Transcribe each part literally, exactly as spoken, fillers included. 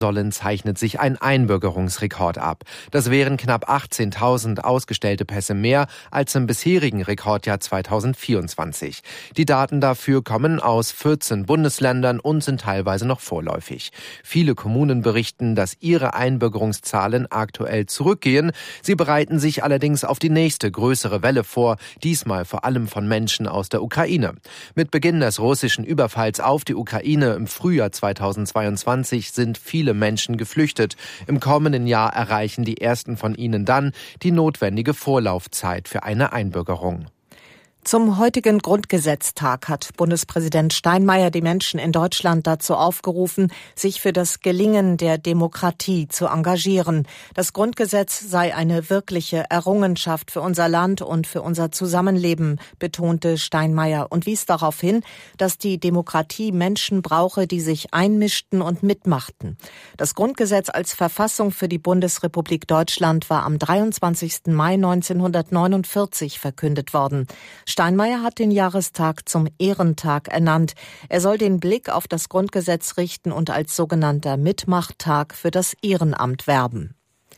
sollen, zeichnet sich ein Einbürgerungsrekord ab. Das wären knapp achtzehntausend ausgestellte Pässe mehr als im bisherigen Rekordjahr zweitausendvierundzwanzig. Die Daten dafür kommen aus vierzehn Bundesländern und sind teilweise noch vorläufig. Viele Kommunen berichten, dass ihre Einbürgerungszahlen aktuell zurückgehen. Sie bereiten sich allerdings auf die nächste größere Welle vor, diesmal vor allem von Menschen aus der Ukraine. Mit Beginn des russischen Überfalls auf die Ukraine im Frühjahr zweitausendzweiundzwanzig sind viele Menschen geflüchtet. Im kommenden Jahr erreichen die ersten von ihnen dann die notwendige Vorlaufzeit für eine Einbürgerung. Zum heutigen Grundgesetztag hat Bundespräsident Steinmeier die Menschen in Deutschland dazu aufgerufen, sich für das Gelingen der Demokratie zu engagieren. Das Grundgesetz sei eine wirkliche Errungenschaft für unser Land und für unser Zusammenleben, betonte Steinmeier und wies darauf hin, dass die Demokratie Menschen brauche, die sich einmischten und mitmachten. Das Grundgesetz als Verfassung für die Bundesrepublik Deutschland war am dreiundzwanzigsten Mai neunzehnhundertneunundvierzig verkündet worden. Steinmeier hat den Jahrestag zum Ehrentag ernannt. Er soll den Blick auf das Grundgesetz richten und als sogenannter Mitmachttag für das Ehrenamt werben.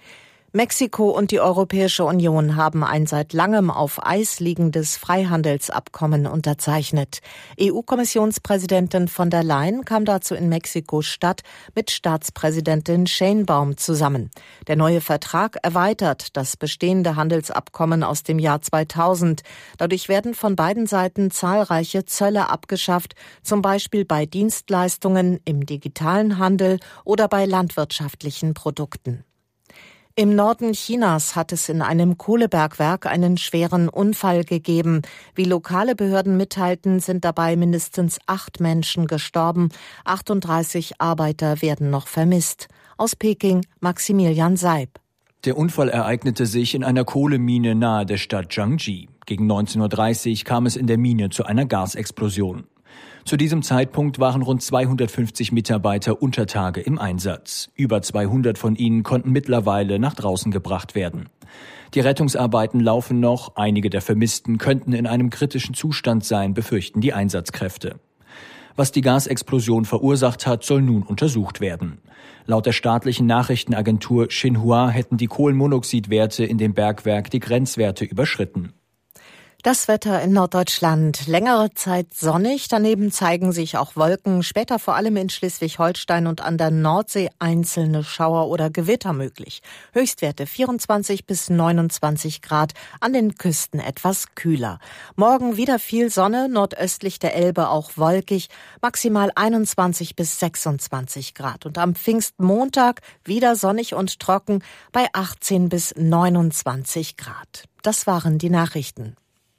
Mexiko und die Europäische Union haben ein seit langem auf Eis liegendes Freihandelsabkommen unterzeichnet. E U-Kommissionspräsidentin von der Leyen kam dazu in Mexiko-Stadt mit Staatspräsidentin Sheinbaum zusammen. Der neue Vertrag erweitert das bestehende Handelsabkommen aus dem Jahr zweitausend. Dadurch werden von beiden Seiten zahlreiche Zölle abgeschafft, zum Beispiel bei Dienstleistungen, im digitalen Handel oder bei landwirtschaftlichen Produkten. Im Norden Chinas hat es in einem Kohlebergwerk einen schweren Unfall gegeben. Wie lokale Behörden mitteilten, sind dabei mindestens acht Menschen gestorben. achtunddreißig Arbeiter werden noch vermisst. Aus Peking Maximilian Seib. Der Unfall ereignete sich in einer Kohlemine nahe der Stadt Jiangji. Gegen neunzehn Uhr dreißig kam es in der Mine zu einer Gasexplosion. Zu diesem Zeitpunkt waren rund zweihundertfünfzig Mitarbeiter unter Tage im Einsatz. Über zweihundert von ihnen konnten mittlerweile nach draußen gebracht werden. Die Rettungsarbeiten laufen noch. Einige der Vermissten könnten in einem kritischen Zustand sein, befürchten die Einsatzkräfte. Was die Gasexplosion verursacht hat, soll nun untersucht werden. Laut der staatlichen Nachrichtenagentur Xinhua hätten die Kohlenmonoxidwerte in dem Bergwerk die Grenzwerte überschritten. Das Wetter in Norddeutschland. Längere Zeit sonnig, daneben zeigen sich auch Wolken. Später vor allem in Schleswig-Holstein und an der Nordsee einzelne Schauer oder Gewitter möglich. Höchstwerte vierundzwanzig bis neunundzwanzig Grad, an den Küsten etwas kühler. Morgen wieder viel Sonne, nordöstlich der Elbe auch wolkig, maximal einundzwanzig bis sechsundzwanzig Grad. Und am Pfingstmontag wieder sonnig und trocken bei achtzehn bis neunundzwanzig Grad. Das waren die Nachrichten.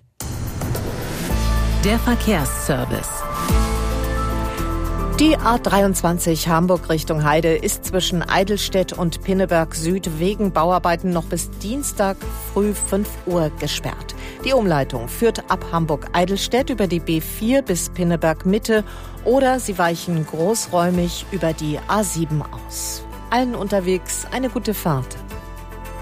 Der Verkehrsservice. Die A dreiundzwanzig Hamburg Richtung Heide ist zwischen Eidelstedt und Pinneberg Süd wegen Bauarbeiten noch bis Dienstag früh fünf Uhr gesperrt. Die Umleitung führt ab Hamburg-Eidelstedt über die B vier bis Pinneberg Mitte oder Sie weichen großräumig über die A sieben aus. Allen unterwegs eine gute Fahrt.